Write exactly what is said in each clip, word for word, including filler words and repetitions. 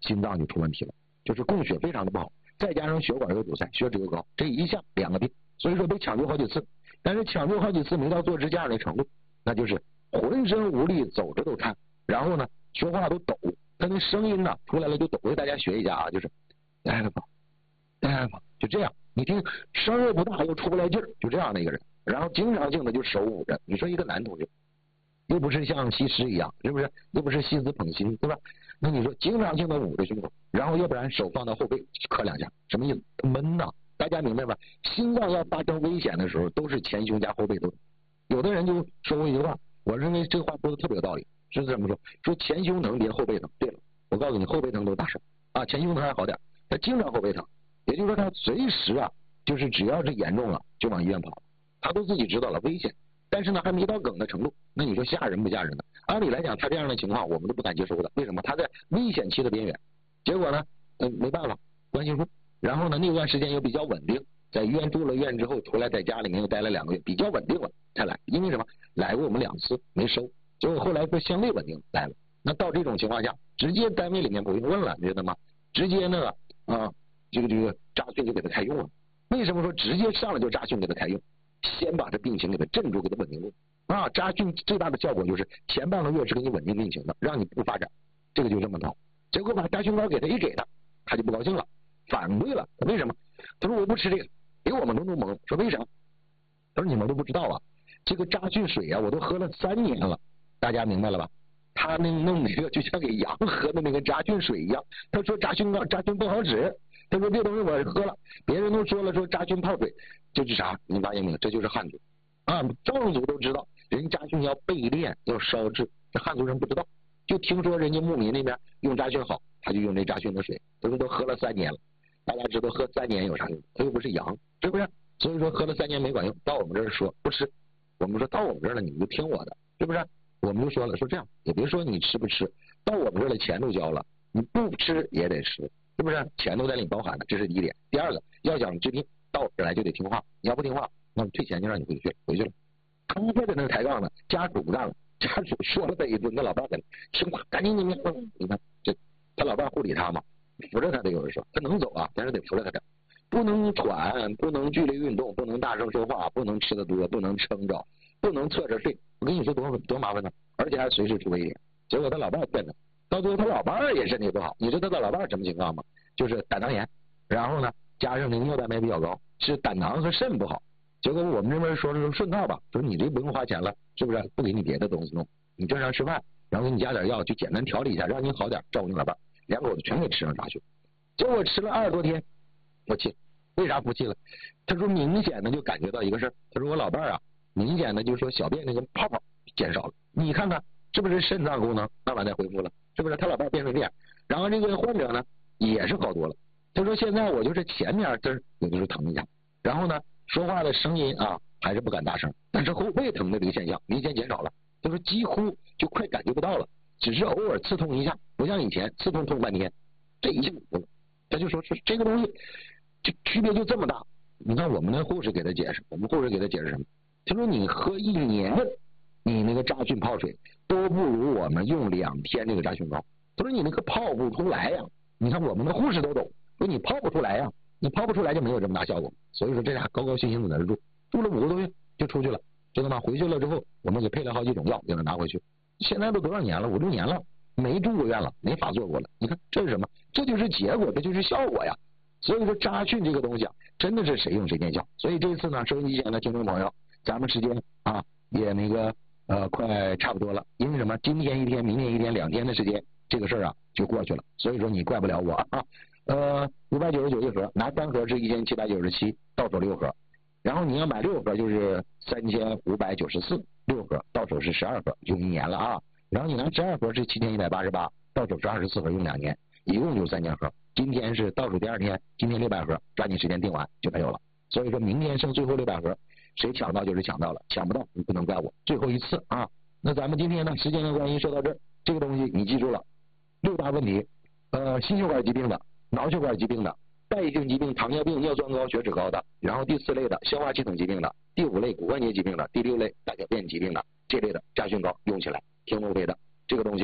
心脏就出问题了，就是供血非常的不好，再加上血管又堵塞，血脂又高，这一下两个病，所以说被抢救好几次，但是抢救好几次没到做支架的程度，那就是浑身无力，走着都颤，然后呢说话都抖，他那声音呢出来了就抖，给大家学一下啊，就是大夫大夫，就这样，你听声又不大又出不来劲儿，就这样的一个人，然后经常性的就手捂着，你说一个男同学又不是像西施一样，是不是？又不是西子捧心，对吧？那你说经常性的捂着胸口，然后要不然手放到后背磕两下，什么意思？闷呐，大家明白吧？心脏要发生危险的时候，都是前胸加后背都。有的人就说过一句话，我认为这个话说的特别有道理，是这么说：说前胸疼别后背疼。对了，我告诉你，后背疼都大事啊，前胸疼还好点，他经常后背疼，也就是说他随时啊，就是只要是严重了就往医院跑，他都自己知道了危险。但是呢，还没到梗的程度，那你说吓人不吓人呢？按理来讲，他这样的情况我们都不敢接受的。为什么？他在危险期的边缘。结果呢，嗯，没办法，关系户。然后呢，那段时间又比较稳定，在医院住了院之后，出来在家里面又待了两个月，比较稳定了才来。因为什么？来过我们两次没收，结果后来说相对稳定来了。那到这种情况下，直接单位里面不用问了，你知道吗？直接那个啊，这个这个扎训就给他开用了。为什么说直接上来就扎训给他开用？先把这病情给他镇住，给他稳定住啊！扎训最大的效果就是前半个月是给你稳定病情的，让你不发展，这个就这么套。结果把扎训膏给他一给他，他就不高兴了，反对了。为什么？他说我不吃这个，给我们都弄懵。说为啥？他说你们都不知道啊，这个扎训水啊，我都喝了三年了，大家明白了吧？他那弄那个就像给羊喝的那个扎训水一样。他说扎训膏扎训不好使。他说这东西我喝了，别人都说了，说扎训泡水，这是啥？你发现没有？这就是汉族啊，藏族都知道，人扎训要备炼，要烧制，这汉族人不知道，就听说人家牧民那边用扎训好，他就用这扎训的水，他说都喝了三年了，大家知道喝三年有啥用？他又不是羊，是不是？所以说喝了三年没管用，到我们这儿说不吃，我们说到我们这儿了，你们就听我的，是不是？我们就说了，说这样也别说你吃不吃，到我们这儿了钱都交了，你不吃也得吃。是不是钱都在里包含的？这是第一点。第二个，要想治病，到我这来就得听话。你要不听话，那么退钱就让你回去回去了。他还在那抬杠呢，家属不干了，家属说了他一顿，他老伴跟听话，赶紧你们你看这他老伴护理他嘛，扶着他的，有人说他能走啊，但是得扶着他点，不能喘，不能剧烈运动，不能大声说话，不能吃的多，不能撑着，不能侧着睡。我跟你说多多麻烦呢，而且还随时出危险。结果他老伴劝他。到最后他老伴儿也身体不好，你知道他老伴儿什么情况吗？就是胆囊炎，然后呢加上那个尿蛋白比较高，是胆囊和肾不好。结果我们这边说是顺道吧，说你这不用花钱了，是不是？不给你别的东西弄，你正常吃饭，然后给你加点药，就简单调理一下，让你好点，照顾你老伴儿。两口子全给吃上扎去，结果吃了二十多天，我气，为啥服气了？他说明显的就感觉到一个事儿，他说我老伴儿啊，明显的就是说小便那个泡泡减少了，你看看是不是肾脏功能慢慢在恢复了？是不是？他老伴变成这样，然后这个患者呢也是好多了。他说现在我就是前面这有的时候疼一下，然后呢说话的声音啊还是不敢大声，但是后背疼的这个现象明显减少了。他说几乎就快感觉不到了，只是偶尔刺痛一下，不像以前刺痛痛半天，这一下不了。他就说是这个东西，这区别就这么大。你看我们的护士给他解释，我们护士给他解释什么？他说你喝一年你那个扎菌泡水都不如我们用两天这个扎菌膏。他说你那个泡不出来呀，你看我们的护士都懂，说你泡不出来呀，你泡不出来就没有这么大效果。所以说这俩高高兴兴的在这住，住了五个多月就出去了，知道吗？回去了之后，我们给配了好几种药，给他拿回去。现在都多少年了？五六年了，没住过院了，没发作过了。你看这是什么？这就是结果，这就是效果呀。所以说扎菌这个东西啊，真的是谁用谁见效。所以这次呢，收音机前的听众朋友，咱们时间啊也那个。呃，快差不多了，因为什么？今天一天，明天一天，两天的时间，这个事儿啊就过去了。所以说你怪不了我啊。呃，五百九十九一盒，拿三盒是一千七百九十七，到手六盒。然后你要买六盒就是三千五百九十四，六盒到手是十二盒，用一年了啊。然后你拿十二盒是七千一百八十八，到手是二十四盒，用两年，一共就三千盒。今天是倒数第二天，今天六百盒，抓紧时间订完就没有了。所以说明天剩最后六百盒。谁抢到就是抢到了，抢不到你不能怪我。最后一次啊，那咱们今天呢，时间的关系说到这儿，这个东西你记住了，六大问题，呃，心血管疾病的、脑血管疾病的、代谢性疾病、糖尿病、尿酸高、血脂高的，然后第四类的消化系统疾病的，第五类骨关节疾病的，第六类大小便疾病的，这类的扎菌膏用起来挺 OK 的。这个东西啊，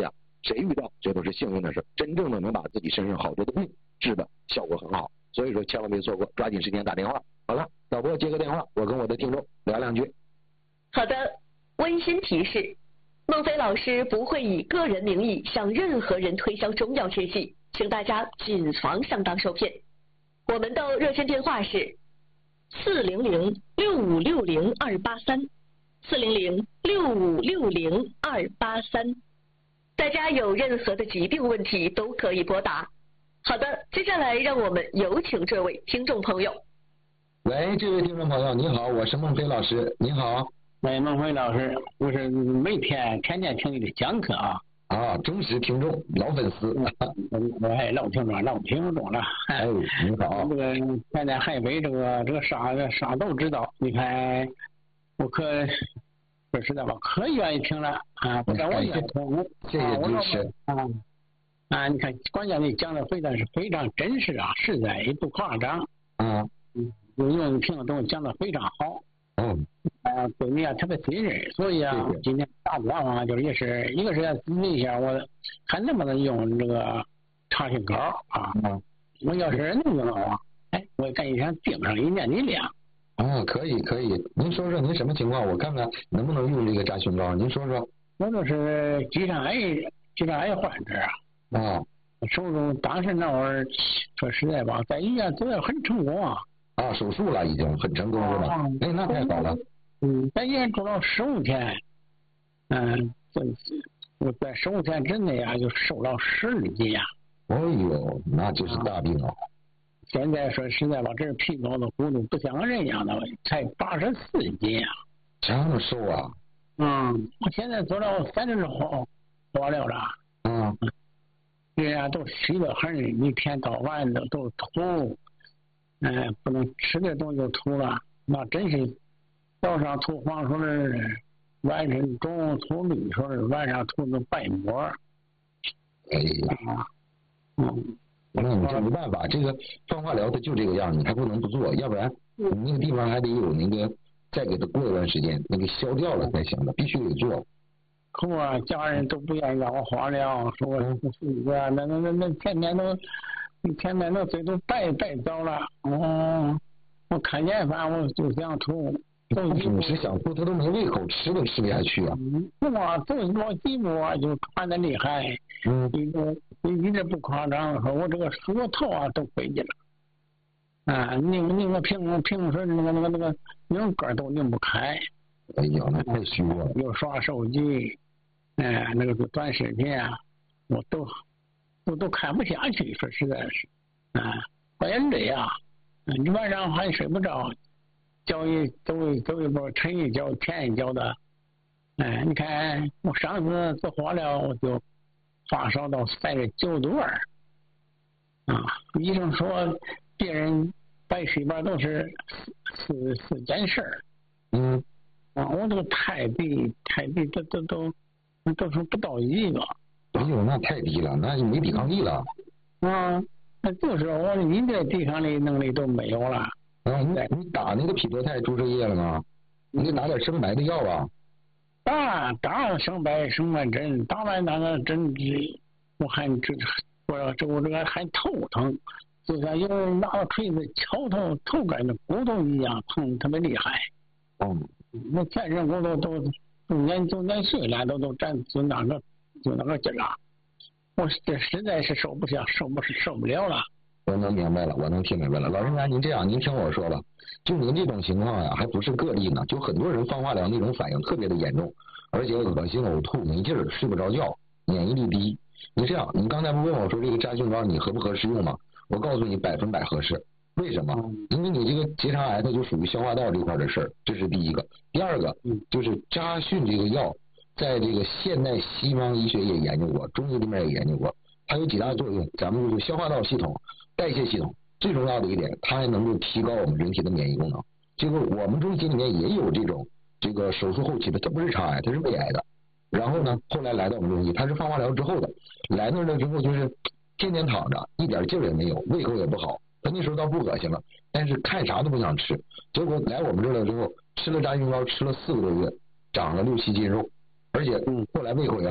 谁遇到这都是幸运的事，真正的能把自己身上好多的病治的效果很好。所以说千万别错过，抓紧时间打电话。好了，导播接个电话，我跟我的听众聊两句。 好的，温馨提示，孟非老师不会以个人名义向任何人推销中药制剂，请大家谨防上当受骗。我们的热线电话是四零零六五六零二八三，四零零六五六零二八三。大家有任何的疾病问题都可以拨打。好的，接下来让我们有请这位听众朋友。 喂，这位听众朋友，你好，我是孟非老师，你好。 喂，孟非老师，我是每天天天听你的讲课啊。 啊，忠实听众，老粉丝。 我还老听众，老听众了。 哎，你好。 这个现在还为这个这个啥啥都知道，你看我可说实在话，可愿意听了啊，不然我也听。 谢谢支持啊。啊，你看，关键你讲的非常是非常真实啊，实在也不夸张。 啊。 嗯，用听的东西讲的非常好。 嗯。 啊，对你啊特别信任，所以啊， 谢谢今天打电话就是也是一个是要咨询一下我还能不能用这个查询膏啊？ 嗯。 我要是能用的话，哎，我赶紧想盯上一年的量。 啊，可以可以，您说说您什么情况，我看看能不能用这个扎胸膏，您说说。 我就是结肠癌，结肠癌患者啊。 啊。 手术当时那会儿说实在吧，在医院做的很成功啊。 啊，手术了已经很成功是吧？哎，那太好了。 嗯，在医院住了十五天，嗯，我在十五天之内啊，就瘦了十二斤呀。 哎呦，那就是大病啊！ 现在说实在吧，这是皮包的骨头不像人一样的，才八十四斤呀。 这么瘦啊？ 嗯，我现在做了三次化化疗了。 嗯。 人家都虚得很，一天到晚的都吐，哎，不能吃点东西就吐了，那真是早上吐黄水，晚上中午吐绿水，晚上吐那白沫。 哎呀，嗯，那你这没办法，这个放化疗它就这个样，你还不能不做，要不然你那个地方还得有那个再给它过一段时间，那个消掉了才行的，必须得做。 可我家人都不愿意让我化疗，说我那那那那天天都，天天都嘴都白白糟了。哦，我看见饭我就想吐。 总是想吐，他都没胃口，吃都吃不下去啊。 我走一走几步啊，就喘得厉害。 嗯。 一个一点不夸张，说我这个舌头啊都飞进了。啊，拧拧个平平时那个那个那个拧杆都拧不开。 哎呀，那太虚了。 又刷手机。哎，那个短视频啊，我都都都看不下去，说实在是，啊，我也累啊，你晚上还睡不着，脚一走一走一步，沉一脚舔一脚的，哎，你看我上次做化疗，我就发烧到三十九度二，啊，医生说别人白细胞都是四四件事儿， 嗯， 啊，我这个太低太低，都都都。那都是不到一个。 哎呦，那太低了，那就没抵抗力了。 啊，那就是我一点抵抗力能力都没有了。 啊，你你打那个匹多泰注射液了吗？你得打点生白的药啊。 打打了生白生白针，打完那个针剂，我还这我这我这个还头疼，就像有人拿个锤子敲头头盖的骨头一样疼，特别厉害。 嗯， 那全身骨头都。都年都年岁了，都都咱就那个就那个劲了，我这实在是受不下，受不是受不了了。 我能明白了，我能听明白了。老人家，您这样，您听我说吧，就您这种情况呀，还不是个例呢，就很多人放化疗那种反应特别的严重，而且恶心、呕吐、没劲儿、睡不着觉、免疫力低。你这样，你刚才不问我说这个扎胸膏你合不合适用吗？我告诉你，百分百合适。为什么？因为你这个结肠癌它就属于消化道这块的事儿，这是第一个。第二个就是扎讯这个药，在这个现代西方医学也研究过，中医里面也研究过，它有几大作用。咱们就是消化道系统、代谢系统，最重要的一点，它还能够提高我们人体的免疫功能。结果我们中医里面也有这种这个手术后期的，它不是肠癌，它是胃癌的。然后呢，后来来到我们中医，它是放化疗之后的，来那了之后就是天天躺着，一点劲儿也没有，胃口也不好。他那时候倒不恶心了，但是看啥都不想吃。结果来我们这儿了之后，吃了扎胸膏，吃了四个多月，长了六七斤肉，而且后来胃口也